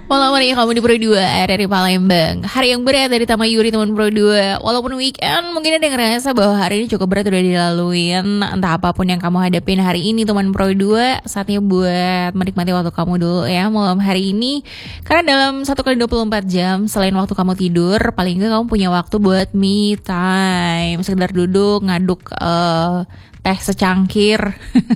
Malam hari kamu di Pro 2 dari Palembang. Hari yang berat dari Tamayuri teman Pro 2. Walaupun weekend mungkin ada yang ngerasa bahwa hari ini cukup berat udah dilaluin. Entah apapun yang kamu hadapin hari ini teman Pro 2, saatnya buat menikmati waktu kamu dulu ya malam hari ini. Karena dalam 1 kali 24 jam selain waktu kamu tidur, paling enggak kamu punya waktu buat me time. Sekedar duduk ngaduk teh secangkir.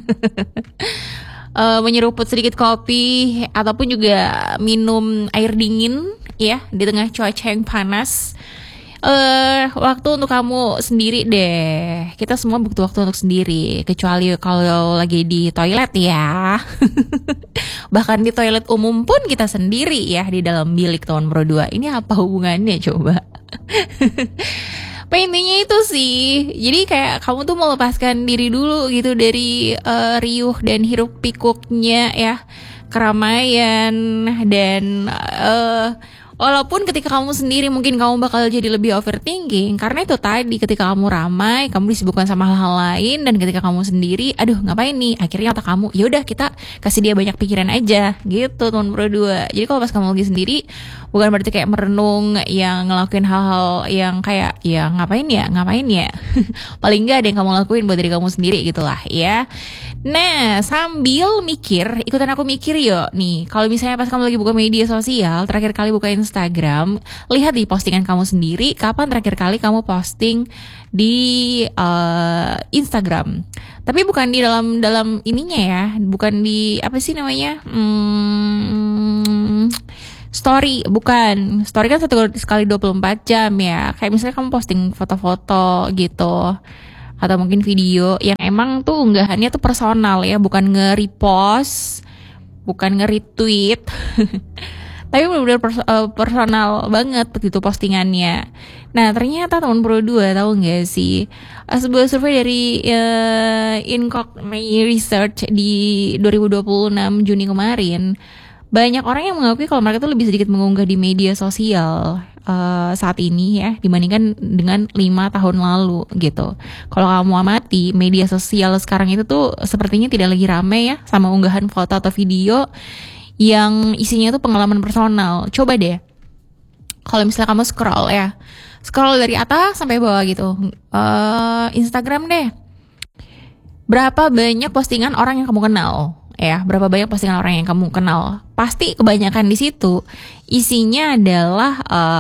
Menyeruput sedikit kopi ataupun juga minum air dingin ya di tengah cuaca yang panas. Waktu untuk kamu sendiri deh. Kita semua butuh waktu untuk sendiri, kecuali kalau lagi di toilet ya. Bahkan di toilet umum pun kita sendiri ya di dalam bilik teman Pro 2. Ini apa hubungannya coba? Intinya itu sih, jadi kayak kamu tuh melepaskan diri dulu gitu dari riuh dan hiruk pikuknya ya, keramaian dan walaupun ketika kamu sendiri mungkin kamu bakal jadi lebih overthinking. Karena itu tadi, ketika kamu ramai, kamu disibukkan sama hal-hal lain. Dan ketika kamu sendiri, aduh ngapain nih, akhirnya otak kamu, yaudah kita kasih dia banyak pikiran aja gitu teman Pro 2. Jadi kalau pas kamu lagi sendiri, bukan berarti kayak merenung yang ngelakuin hal-hal yang kayak ya ngapain ya paling nggak ada yang kamu lakuin buat diri kamu sendiri gitulah ya. Nah, sambil mikir, ikutan aku mikir yuk nih. Kalau misalnya pas kamu lagi buka media sosial, terakhir kali buka Instagram, lihat di postingan kamu sendiri, kapan terakhir kali kamu posting di Instagram. Tapi bukan di dalam ininya ya, bukan di apa sih namanya? Story, bukan. Story kan 1 kali 24 jam ya. Kayak misalnya kamu posting foto-foto gitu, atau mungkin video yang emang tuh unggahannya tuh personal ya, bukan nge-repost, bukan nge-retweet. Tapi benar-benar personal banget begitu postingannya. Nah, ternyata teman Pro 2 tahu nggak sih, sebuah survei dari Incock Research di 2026 Juni kemarin, banyak orang yang mengakui kalau mereka tuh lebih sedikit mengunggah di media sosial saat ini ya dibandingkan dengan 5 tahun lalu gitu. Kalau kamu amati media sosial sekarang itu tuh sepertinya tidak lagi ramai ya sama unggahan foto atau video yang isinya tuh pengalaman personal. Coba deh, kalau misalnya kamu scroll dari atas sampai bawah gitu, Instagram deh, berapa banyak postingan orang yang kamu kenal? Ya, berapa banyak postingan orang yang kamu kenal? Pasti kebanyakan di situ isinya adalah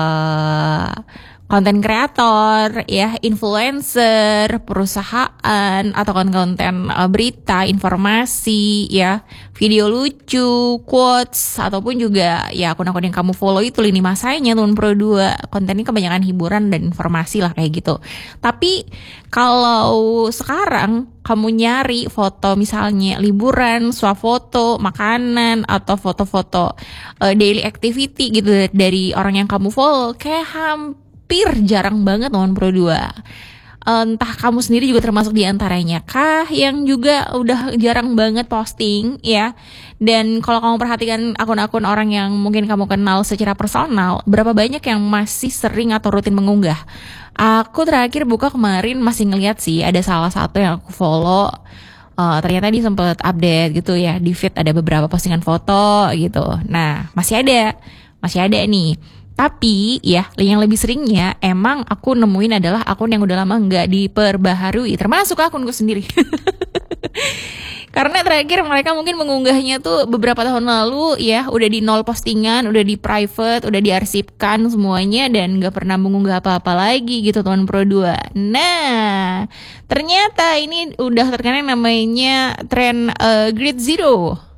konten kreator, ya, influencer, perusahaan, atau konten berita, informasi, ya, video lucu, quotes, ataupun juga ya akun-akun yang kamu follow itu lini masanya teman Pro 2. Kontennya kebanyakan hiburan dan informasi lah kayak gitu. Tapi kalau sekarang kamu nyari foto misalnya liburan, swafoto, makanan, atau foto-foto daily activity gitu dari orang yang kamu follow, kayak hampir jarang banget teman Pro 2. Entah kamu sendiri juga termasuk di antaranya kah yang juga udah jarang banget posting ya. Dan kalau kamu perhatikan akun-akun orang yang mungkin kamu kenal secara personal, berapa banyak yang masih sering atau rutin mengunggah? Aku terakhir buka kemarin masih ngeliat sih ada salah satu yang aku follow, ternyata dia sempet update gitu ya, di feed ada beberapa postingan foto gitu. Nah, masih ada nih. Tapi ya yang lebih seringnya emang aku nemuin adalah akun yang udah lama nggak diperbaharui, termasuk akunku sendiri. Karena terakhir mereka mungkin mengunggahnya tuh beberapa tahun lalu ya, udah di nol postingan, udah di private, udah diarsipkan semuanya dan gak pernah mengunggah apa-apa lagi gitu teman Pro 2. Nah, ternyata ini udah terkena namanya tren Grid Zero.